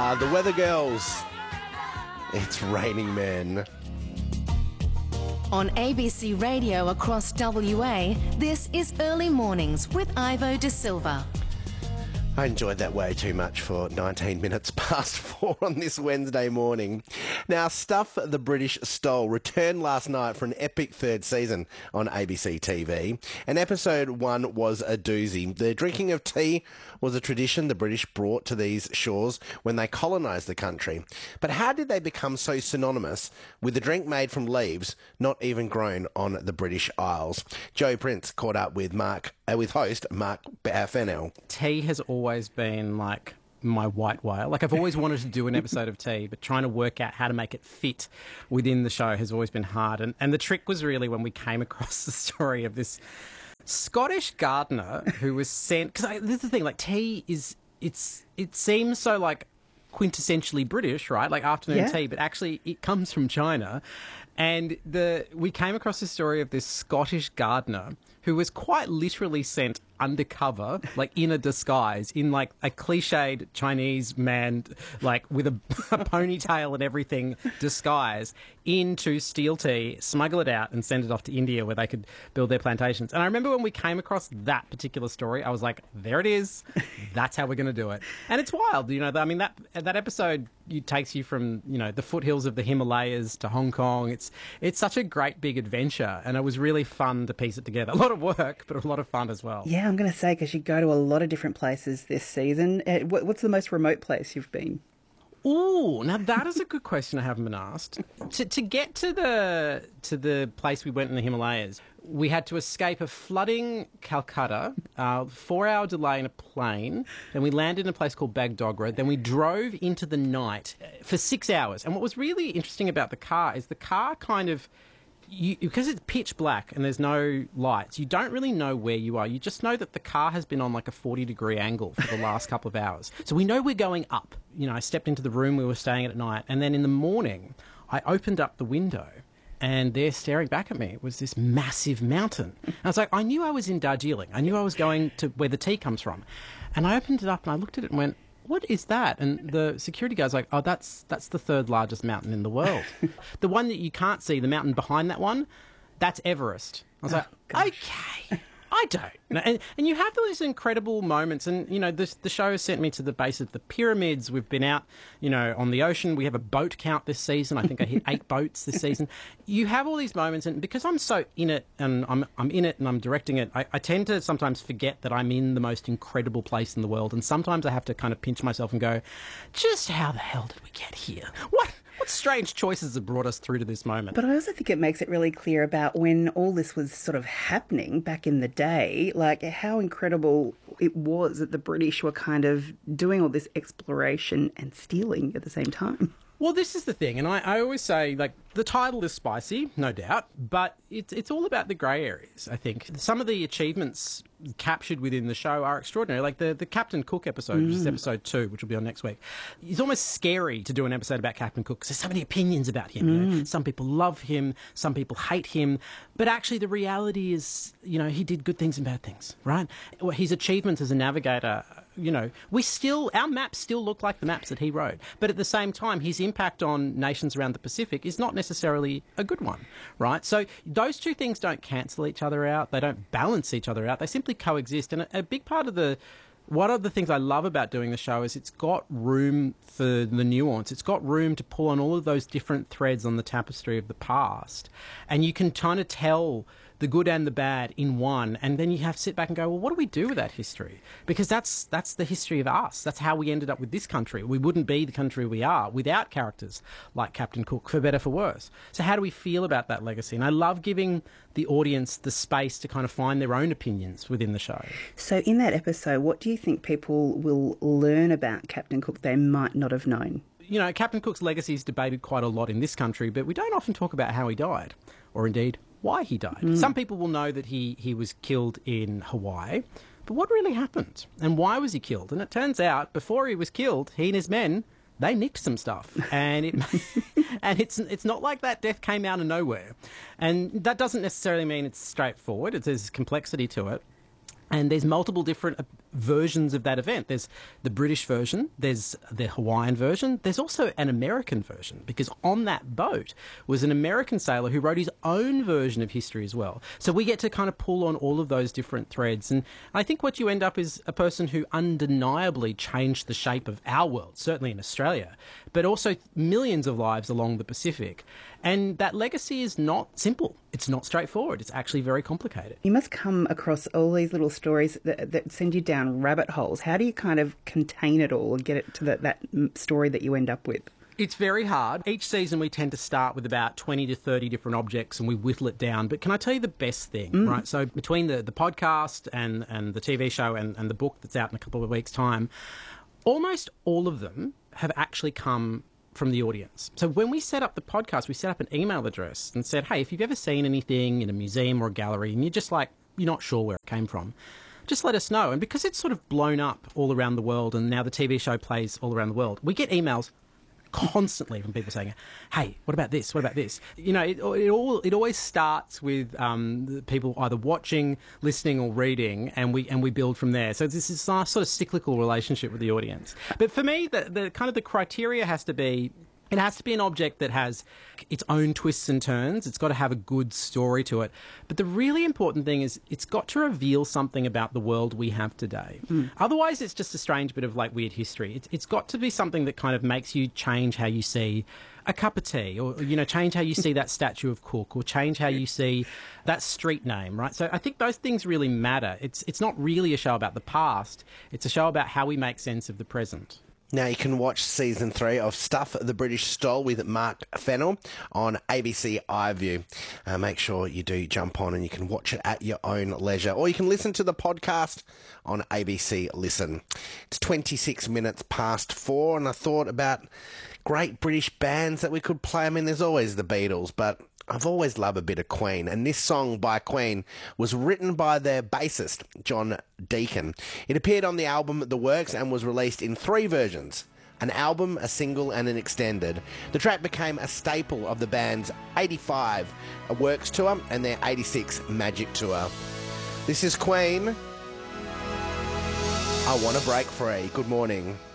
The Weather Girls. It's Raining Men. On ABC Radio across WA, this is Early Mornings with Ivo De Silva. I enjoyed that way too much for 19 minutes past 4 on this Wednesday morning. Now, Stuff the British Stole returned last night for an epic third season on ABC TV. And episode 1 was a doozy. The drinking of tea was a tradition the British brought to these shores when they colonised the country. But how did they become so synonymous with a drink made from leaves not even grown on the British Isles? Joe Prince caught up with host Mark Fennell. Tea has always been like my white whale. Like, I've always wanted to do an episode of Tea, but trying to work out how to make it fit within the show has always been hard. And the trick was really when we came across the story of this Scottish gardener who was sent... Because this is the thing, like, tea is... It seems so, like, quintessentially British, right? Like afternoon tea, but actually it comes from China. And we came across the story of this Scottish gardener who was quite literally sent undercover, like in a disguise, in like a cliched Chinese man, like with a ponytail and everything, disguise, in to steal tea, smuggle it out and send it off to India where they could build their plantations. And I remember when we came across that particular story, I was like, there it is. That's how we're going to do it. And it's wild, you know. I mean, that episode takes you from, you know, the foothills of the Himalayas to Hong Kong. It's such a great big adventure, and it was really fun to piece it together. A lot of work, but a lot of fun as well. Yeah, I'm going to say, because you go to a lot of different places this season. What's the most remote place you've been? Ooh, now that is a good question I haven't been asked. To get to the place we went in the Himalayas, we had to escape a flooding Calcutta, 4-hour delay in a plane, then we landed in a place called Bagdogra, then we drove into the night for 6 hours. And what was really interesting about the car is the car kind of... because it's pitch black and there's no lights, you don't really know where you are. You just know that the car has been on like a 40-degree angle for the last couple of hours. So we know we're going up. You know, I stepped into the room we were staying at night, and then in the morning, I opened up the window, and there staring back at me was this massive mountain. And I was like, I knew I was in Darjeeling. I knew I was going to where the tea comes from. And I opened it up and I looked at it and went, what is that? And the security guy's like, oh, that's the third largest mountain in the world. The one that you can't see, the mountain behind that one, that's Everest. I was like, okay, I don't. And you have those incredible moments. And, you know, the show has sent me to the base of the pyramids. We've been out, you know, on the ocean. We have a boat count this season. I think I hit 8 boats this season. You have all these moments. And because I'm so in it and I'm in it and I'm directing it, I tend to sometimes forget that I'm in the most incredible place in the world. And sometimes I have to kind of pinch myself and go, just how the hell did we get here? What strange choices have brought us through to this moment? But I also think it makes it really clear about when all this was sort of happening back in the day, like how incredible it was that the British were kind of doing all this exploration and stealing at the same time. Well, this is the thing, and I always say, like, the title is spicy, no doubt, but it's all about the grey areas, I think. Some of the achievements captured within the show are extraordinary, like the Captain Cook episode, which is episode 2, which will be on next week. It's almost scary to do an episode about Captain Cook because there's so many opinions about him. You know? Some people love him, some people hate him, but actually the reality is, you know, he did good things and bad things, right? His achievements as a navigator, you know, our maps still look like the maps that he wrote, but at the same time, his impact on nations around the Pacific is not necessarily a good one, right? So those two things don't cancel each other out. They don't balance each other out. They simply coexist. And a big part of one of the things I love about doing the show is it's got room for the nuance. It's got room to pull on all of those different threads on the tapestry of the past. And you can kind of tell the good and the bad in one, and then you have to sit back and go, well, what do we do with that history? Because that's the history of us. That's how we ended up with this country. We wouldn't be the country we are without characters like Captain Cook, for better, for worse. So how do we feel about that legacy? And I love giving the audience the space to kind of find their own opinions within the show. So in that episode, what do you think people will learn about Captain Cook they might not have known? You know, Captain Cook's legacy is debated quite a lot in this country, but we don't often talk about how he died, or indeed why he died. Some people will know that he was killed in Hawaii, but what really happened? And why was he killed? And it turns out, before he was killed, he and his men, they nicked some stuff. And it's not like that death came out of nowhere. And that doesn't necessarily mean it's straightforward. There's complexity to it. And there's multiple different versions of that event. There's the British version, there's the Hawaiian version, there's also an American version, because on that boat was an American sailor who wrote his own version of history as well. So we get to kind of pull on all of those different threads. And I think what you end up is a person who undeniably changed the shape of our world, certainly in Australia, but also millions of lives along the Pacific. And that legacy is not simple. It's not straightforward. It's actually very complicated. You must come across all these little stories that send you down rabbit holes. How do you kind of contain it all and get it to that story that you end up with? It's very hard. Each season we tend to start with about 20 to 30 different objects and we whittle it down. But can I tell you the best thing, right? So between the podcast and the TV show and the book that's out in a couple of weeks' time, almost all of them have actually come from the audience. So when we set up the podcast, we set up an email address and said, hey, if you've ever seen anything in a museum or a gallery and you're not sure where it came from, just let us know. And because it's sort of blown up all around the world and now the TV show plays all around the world, we get emails constantly from people saying, hey, what about this? What about this? You know, it always starts with the people either watching, listening or reading, and we build from there. So this is a nice sort of cyclical relationship with the audience. But for me, the kind of the criteria has to be, it has to be an object that has its own twists and turns. It's got to have a good story to it. But the really important thing is it's got to reveal something about the world we have today. Otherwise, it's just a strange bit of like weird history. It's got to be something that kind of makes you change how you see a cup of tea, or, you know, change how you see that statue of Cook, or change how you see that street name, right? So I think those things really matter. It's not really a show about the past. It's a show about how we make sense of the present. Now you can watch season 3 of Stuff the British Stole with Mark Fennell on ABC iView. Make sure you do jump on and you can watch it at your own leisure, or you can listen to the podcast on ABC Listen. It's 26 minutes past 4 and I thought about great British bands that we could play. I mean, there's always the Beatles, but I've always loved a bit of Queen, and this song by Queen was written by their bassist, John Deacon. It appeared on the album The Works and was released in 3 versions: an album, a single and an extended. The track became a staple of the band's 85 Works tour and their 86 Magic tour. This is Queen. I Want to Break Free. Good morning.